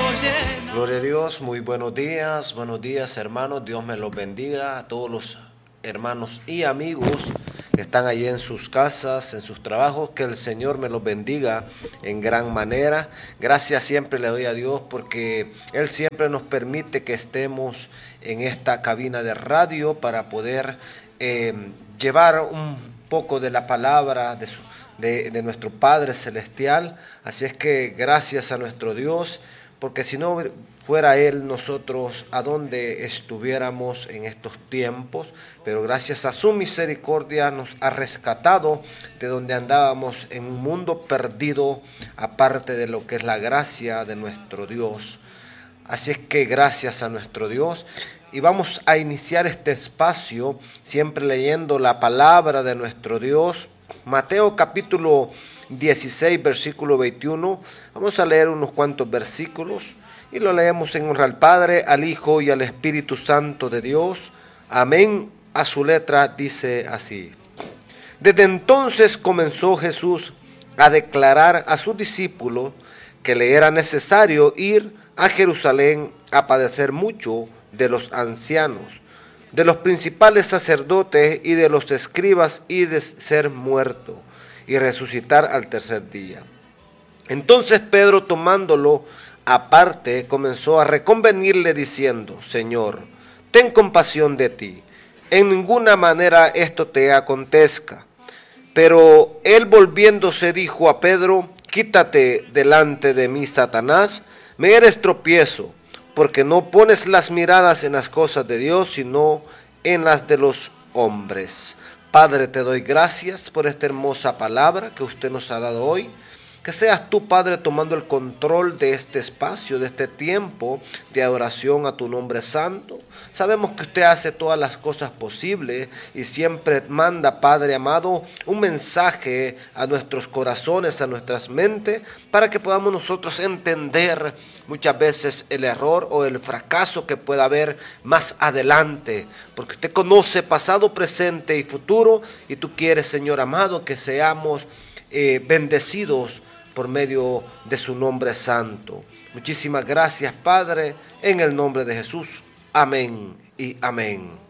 Gloria a Dios, muy buenos días hermanos, Dios me los bendiga a todos los hermanos y amigos que están allí en sus casas, en sus trabajos, que el Señor me los bendiga en gran manera. Gracias siempre le doy a Dios porque Él siempre nos permite que estemos en esta cabina de radio para poder llevar un poco de la palabra de nuestro Padre Celestial. Así es que gracias a nuestro Dios, porque si no fuera Él, nosotros a dónde estuviéramos en estos tiempos, pero gracias a su misericordia nos ha rescatado de donde andábamos en un mundo perdido, aparte de lo que es la gracia de nuestro Dios. Así es que gracias a nuestro Dios, y vamos a iniciar este espacio siempre leyendo la palabra de nuestro Dios. Mateo capítulo 16, versículo 21. Vamos a leer unos cuantos versículos y lo leemos en honra al Padre, al Hijo y al Espíritu Santo de Dios. Amén. A su letra dice así: Desde entonces comenzó Jesús a declarar a sus discípulos que le era necesario ir a Jerusalén a padecer mucho de los ancianos, de los principales sacerdotes y de los escribas, y de ser muerto y resucitar al tercer día. Entonces Pedro, tomándolo aparte, comenzó a reconvenirle diciendo: Señor, ten compasión de ti, en ninguna manera esto te acontezca. Pero él, volviéndose, dijo a Pedro: Quítate delante de mí, Satanás, me eres tropiezo, porque no pones las miradas en las cosas de Dios, sino en las de los hombres. Padre, te doy gracias por esta hermosa palabra que usted nos ha dado hoy. Que seas tú, Padre, tomando el control de este espacio, de este tiempo de adoración a tu nombre santo. Sabemos que usted hace todas las cosas posibles y siempre manda, Padre amado, un mensaje a nuestros corazones, a nuestras mentes, para que podamos nosotros entender muchas veces el error o el fracaso que pueda haber más adelante. Porque usted conoce pasado, presente y futuro, y tú quieres, Señor amado, que seamos bendecidos por medio de su nombre santo. Muchísimas gracias, Padre, en el nombre de Jesús. Amén y amén.